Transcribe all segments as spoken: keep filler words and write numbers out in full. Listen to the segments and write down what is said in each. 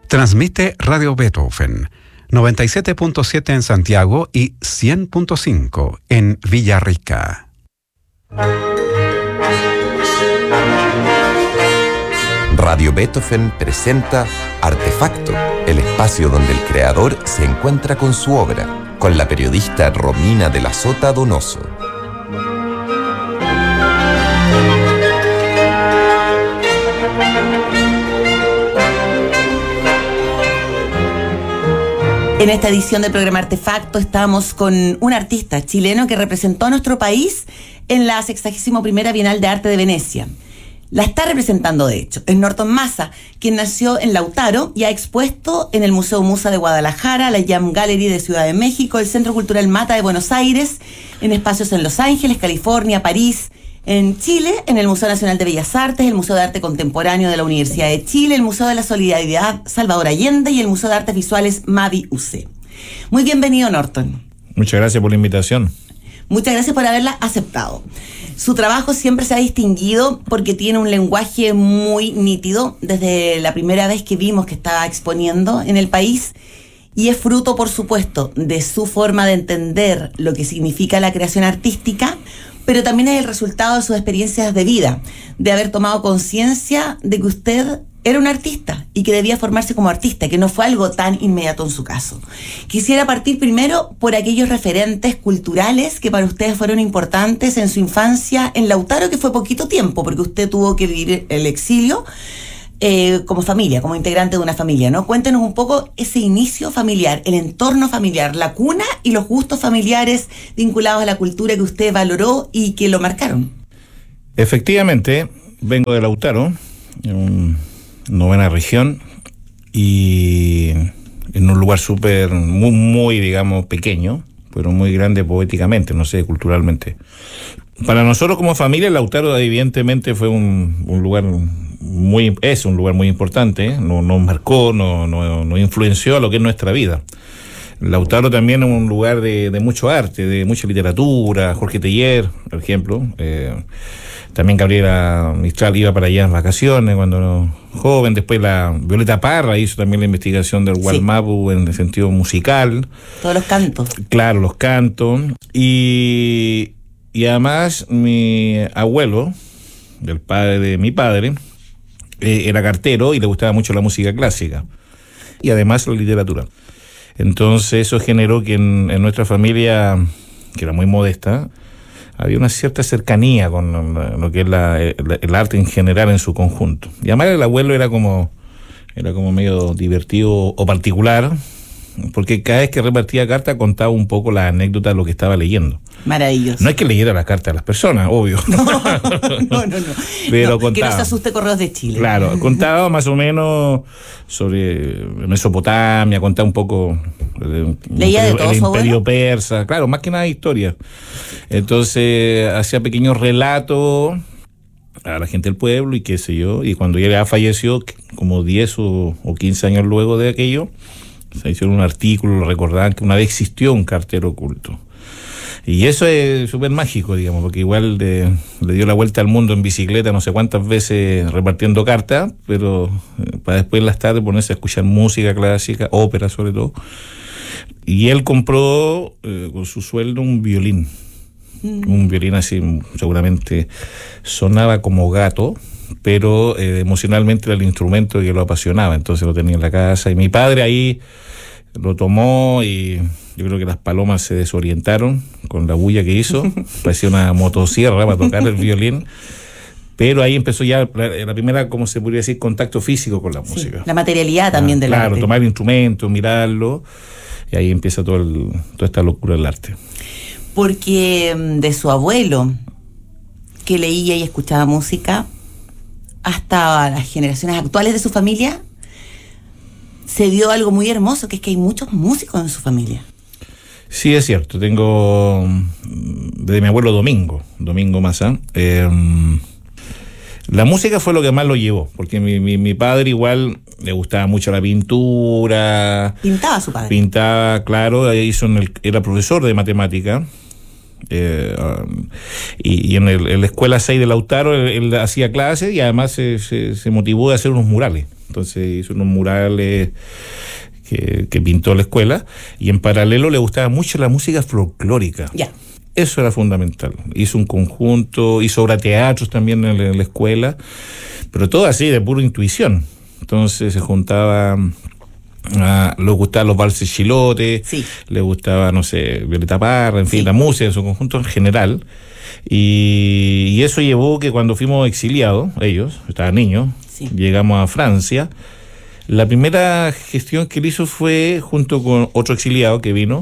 Transmite Radio Beethoven, noventa y siete punto siete en Santiago y cien punto cinco en Villarrica. Radio Beethoven presenta Artefacto, el espacio donde el creador se encuentra con su obra, con la periodista Romina de la Sota Donoso. En esta edición del programa Artefacto estamos con un artista chileno que representó a nuestro país en la sexagésima primera Bienal de Arte de Venecia. La está representando, de hecho. Es Norton Massa, quien nació en Lautaro y ha expuesto en el Museo Musa de Guadalajara, la Jam Gallery de Ciudad de México, el Centro Cultural Mata de Buenos Aires, en espacios en Los Ángeles, California, París, en Chile, en el Museo Nacional de Bellas Artes, el Museo de Arte Contemporáneo de la Universidad de Chile, el Museo de la Solidaridad Salvador Allende y el Museo de Artes Visuales Mavi U C. Muy bienvenido, Norton. Muchas gracias por la invitación. Muchas gracias por haberla aceptado. Su trabajo siempre se ha distinguido porque tiene un lenguaje muy nítido desde la primera vez que vimos que estaba exponiendo en el país, y es fruto, por supuesto, de su forma de entender lo que significa la creación artística, pero también es el resultado de sus experiencias de vida, de haber tomado conciencia de que usted era un artista y que debía formarse como artista, que no fue algo tan inmediato en su caso. Quisiera partir primero por aquellos referentes culturales que para ustedes fueron importantes en su infancia en Lautaro, que fue poquito tiempo, porque usted tuvo que vivir el exilio eh, como familia, como integrante de una familia, ¿no? Cuéntenos un poco ese inicio familiar, el entorno familiar, la cuna y los gustos familiares vinculados a la cultura que usted valoró y que lo marcaron. Efectivamente, vengo de Lautaro, en un novena región, y en un lugar súper, muy, muy, digamos, pequeño, pero muy grande poéticamente, no sé, culturalmente. Para nosotros como familia, Lautaro evidentemente fue un, un lugar muy, es un lugar muy importante, ¿eh? no, nos marcó, no, no, no influenció a lo que es nuestra vida. Lautaro también es un lugar de, de mucho arte, de mucha literatura, Jorge Teillier, por ejemplo, eh, también Gabriela Mistral iba para allá en vacaciones cuando era joven. Después la Violeta Parra hizo también la investigación del Gualmapu, sí, en el sentido musical. Todos los cantos. Claro, los cantos. Y, y además mi abuelo, el padre de mi padre, eh, era cartero y le gustaba mucho la música clásica. Y además la literatura. Entonces eso generó que en, en nuestra familia, que era muy modesta, había una cierta cercanía con lo que es la, el, el arte en general en su conjunto. Y además el abuelo era como, era como medio divertido o particular, porque cada vez que repartía cartas contaba un poco la anécdota de lo que estaba leyendo. Maravilloso. No es que leyera las cartas a las personas, obvio. No, no, no. no. Pero no, contaba. Que no se asuste Correos de Chile. Claro, contaba más o menos sobre Mesopotamia, contaba un poco el, Leía de todo el su imperio abuelo. persa, claro, más que nada historia. Entonces hacía pequeños relatos a la gente del pueblo y qué sé yo, y cuando ya falleció, como diez o, o quince años luego de aquello, se hicieron un artículo, recordaban que una vez existió un cartero oculto. Y eso es súper mágico, digamos, porque igual de, le dio la vuelta al mundo en bicicleta no sé cuántas veces repartiendo cartas, pero eh, para después en las tardes ponerse a escuchar música clásica, ópera sobre todo. Y él compró eh, con su sueldo un violín. Mm. Un violín así, seguramente sonaba como gato, pero eh, emocionalmente era el instrumento que lo apasionaba, entonces lo tenía en la casa. Y mi padre ahí lo tomó y yo creo que las palomas se desorientaron con la bulla que hizo. Parecía una motosierra para tocar el violín. Pero ahí empezó ya la, la primera, como se podría decir, contacto físico con la sí, música. La materialidad también ah, del claro, arte. Claro, tomar el instrumento, mirarlo, y ahí empieza todo el, toda esta locura del arte. Porque de su abuelo, que leía y escuchaba música, hasta las generaciones actuales de su familia, se dio algo muy hermoso, que es que hay muchos músicos en su familia. Sí, es cierto. Tengo desde mi abuelo Domingo, Domingo Massa. Eh, la música fue lo que más lo llevó, porque mi, mi, mi padre igual le gustaba mucho la pintura. Pintaba su padre. Pintaba, claro, hizo en el, era profesor de matemática. Eh, um, y, y en, el, en la escuela seis de Lautaro él, él hacía clases y además se, se, se motivó de hacer unos murales. entonces hizo unos murales que, que pintó la escuela, y en paralelo le gustaba mucho la música folclórica. Ya. Eso era fundamental. Hizo un conjunto, hizo obra teatros también en la, en la escuela, pero todo así de pura intuición. Entonces se juntaba... Ah, le gustaban los valses chilotes, sí. Le gustaba, no sé, Violeta Parra, en fin, sí. La música en su conjunto en general. Y, y eso llevó que cuando fuimos exiliados, ellos, estaban niños, sí. Llegamos a Francia. La primera gestión que él hizo fue junto con otro exiliado que vino,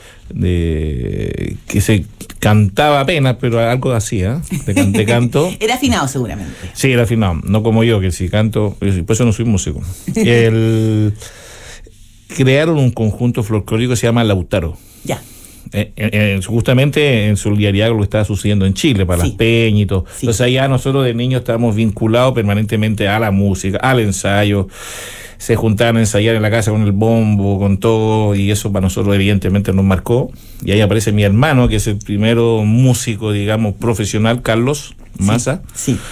de que se cantaba apenas, pero algo hacía, de, can, de canto. Era afinado seguramente. Sí, era afinado, no como yo, que si canto, por eso no soy músico. El... crearon un conjunto folclórico que se llama Lautaro. Ya. Eh, eh, justamente en solidaridad con lo que estaba sucediendo en Chile, para sí. Las peñas y todo. Sí. Entonces allá nosotros de niños estábamos vinculados permanentemente a la música, al ensayo. Se juntaban a ensayar en la casa con el bombo, con todo, y eso para nosotros evidentemente nos marcó. Y ahí aparece mi hermano, que es el primero músico, digamos, profesional, Carlos Massa. Sí. sí.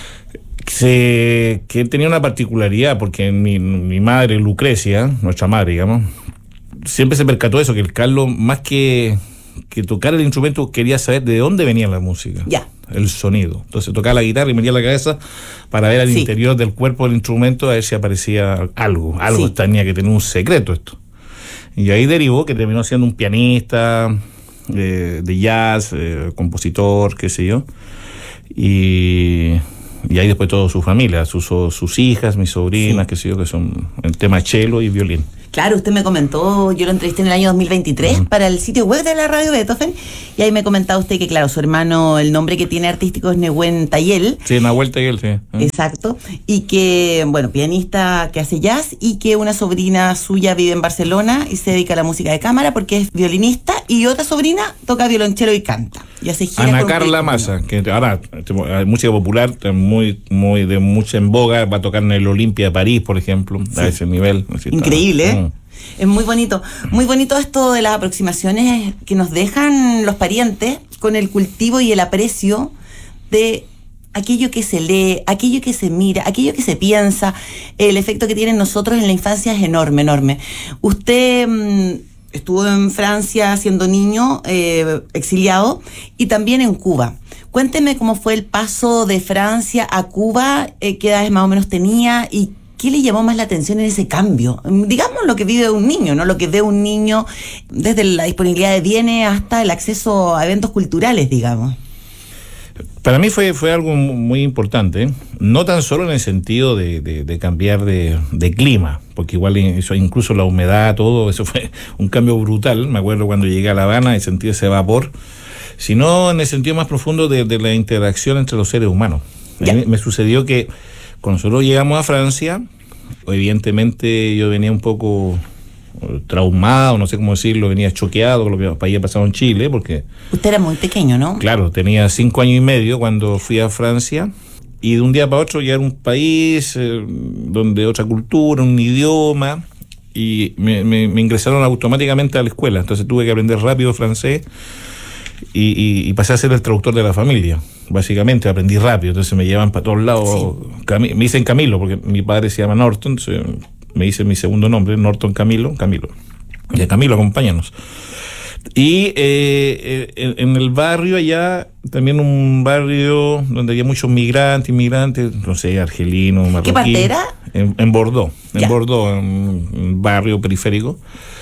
Se, que tenía una particularidad, porque mi, mi madre, Lucrecia, nuestra madre, digamos, siempre se percató de eso, que el Carlos, más que, que tocar el instrumento, quería saber de dónde venía la música, ya. El sonido. Entonces tocaba la guitarra y metía la cabeza para ver al sí. Interior del cuerpo del instrumento, a ver si aparecía algo, algo sí. Tenía que tener un secreto esto. Y ahí derivó que terminó siendo un pianista eh, de jazz, eh, compositor, qué sé yo, y... Y ahí después toda su familia, sus, sus hijas, mis sobrinas, sí. Que sé yo, que son el tema cello y violín. Claro, usted me comentó, yo lo entrevisté en el año dos mil veintitrés uh-huh. Para el sitio web de la Radio Beethoven, y ahí me comentaba usted que, claro, su hermano, el nombre que tiene artístico es Nehuen Tayel. Sí, Nahuel Tayel, sí. Uh-huh. Exacto, y que, bueno, pianista que hace jazz, y que una sobrina suya vive en Barcelona y se dedica a la música de cámara porque es violinista, y otra sobrina toca violonchelo y canta. Y hace giras. Ana Carla Massa, que ahora hay música popular muy, muy de mucha en boga, va a tocar en el Olimpia de París, por ejemplo, sí. A ese nivel. Así increíble, ¿eh? Es muy bonito, muy bonito esto de las aproximaciones que nos dejan los parientes con el cultivo y el aprecio de aquello que se lee, aquello que se mira, aquello que se piensa. El efecto que tiene en nosotros en la infancia es enorme, enorme. Usted mmm, estuvo en Francia siendo niño, eh, exiliado, y también en Cuba. Cuénteme cómo fue el paso de Francia a Cuba, eh, qué edades más o menos tenía y ¿qué le llamó más la atención en ese cambio? Digamos lo que vive un niño, ¿no? Lo que ve un niño desde la disponibilidad de bienes hasta el acceso a eventos culturales, digamos. Para mí fue, fue algo muy importante, no tan solo en el sentido de, de, de cambiar de, de clima, porque igual eso, incluso la humedad, todo, eso fue un cambio brutal. Me acuerdo cuando llegué a La Habana y sentí ese vapor, sino en el sentido más profundo de, de la interacción entre los seres humanos. A mí me sucedió que cuando nosotros llegamos a Francia, evidentemente yo venía un poco traumado, no sé cómo decirlo, venía choqueado con lo que había pasado en Chile, porque... Usted era muy pequeño, ¿no? Claro, tenía cinco años y medio cuando fui a Francia, y de un día para otro llegar a un país eh, donde otra cultura, un idioma, y me, me, me ingresaron automáticamente a la escuela, entonces tuve que aprender rápido francés, y, y, y pasé a ser el traductor de la familia. Básicamente aprendí rápido, entonces me llevan para todos lados. Sí. Cami- me dicen Camilo, porque mi padre se llama Norton, entonces me dice mi segundo nombre, Norton Camilo, Camilo. Y Camilo, acompáñanos. Y eh, eh, en el barrio allá, también un barrio donde había muchos migrantes, inmigrantes, no sé, argelinos, marroquíes. ¿Qué parte era? En, en Bordeaux, en ya. Bordeaux, en un barrio periférico.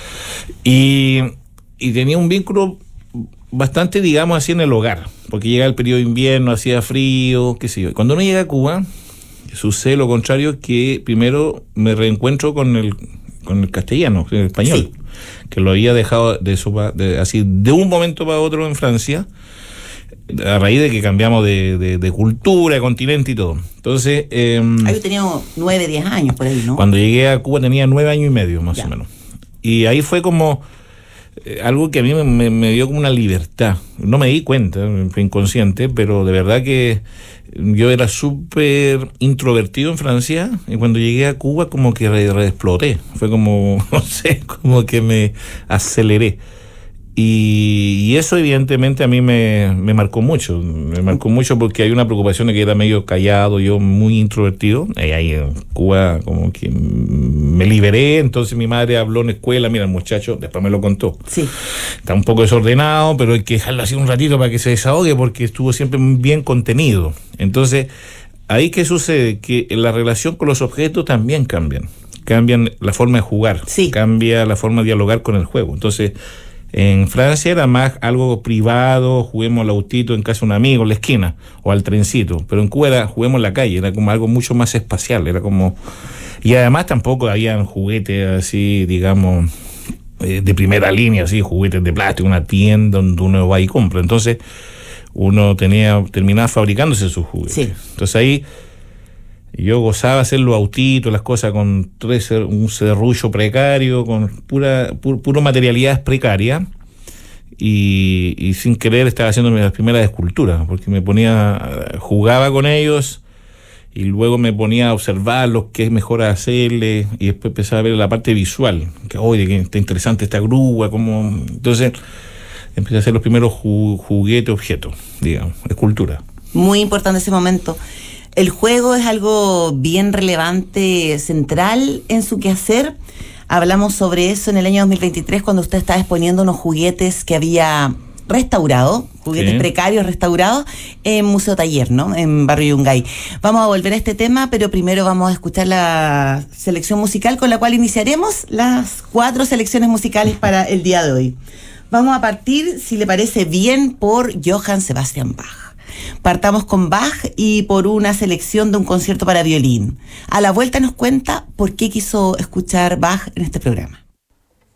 Y, y tenía un vínculo bastante, digamos así, en el hogar, porque llega el periodo de invierno, hacía frío, qué sé yo. Cuando uno llega a Cuba, sucede lo contrario, que primero me reencuentro con el con el castellano, el español, sí. Que lo había dejado de, sopa, de así de un momento para otro en Francia, a raíz de que cambiamos de, de, de cultura, de continente y todo. Entonces... Eh, ahí tenía nueve, diez años por ahí, ¿no? Cuando llegué a Cuba tenía nueve años y medio, más ya. o menos. Y ahí fue como... algo que a mí me, me dio como una libertad. No me di cuenta, fue inconsciente, pero de verdad que yo era súper introvertido en Francia, y cuando llegué a Cuba como que re, re exploté. Fue como, no sé, como que me aceleré. Y, y eso evidentemente a mí me, me marcó mucho, me marcó mucho porque hay una preocupación de que era medio callado, yo muy introvertido, y ahí en Cuba como que me liberé, entonces mi madre habló en la escuela, mira el muchacho, después me lo contó, Sí. está un poco desordenado, pero hay que dejarlo así un ratito para que se desahogue porque estuvo siempre bien contenido. Entonces, ahí ¿qué sucede? Que la relación con los objetos también cambian, cambian la forma de jugar, Sí. cambia la forma de dialogar con el juego, entonces... En Francia era más algo privado, juguemos al autito en casa de un amigo, en la esquina, o al trencito. Pero en Cuba era juguemos en la calle, era como algo mucho más espacial, era como... Y además tampoco habían juguetes así, digamos, eh, de primera línea, así, juguetes de plástico, una tienda donde uno va y compra. Entonces, uno tenía terminaba fabricándose sus juguetes. Sí. Entonces ahí... Yo gozaba hacer los autitos, las cosas con tres, un serrullo precario, con pura pu, puro materialidades precarias, y, y sin querer estaba haciendo las primeras esculturas, porque me ponía, jugaba con ellos, y luego me ponía a observarlos, qué es mejor hacerle, y después empezaba a ver la parte visual, que oye, que está interesante esta grúa, como entonces empecé a hacer los primeros ju, juguetes, objetos, digamos, escultura. Muy importante ese momento. El juego es algo bien relevante, central en su quehacer. Hablamos sobre eso en el año dos mil veintitrés cuando usted estaba exponiendo unos juguetes que había restaurado, juguetes Sí. precarios restaurados en Museo Taller, ¿no? En Barrio Yungay. Vamos a volver a este tema, pero primero vamos a escuchar la selección musical con la cual iniciaremos las cuatro selecciones musicales para el día de hoy. Vamos a partir, si le parece bien, por Johann Sebastian Bach. Partamos con Bach y por una selección de un concierto para violín. A la vuelta nos cuenta por qué quiso escuchar Bach en este programa.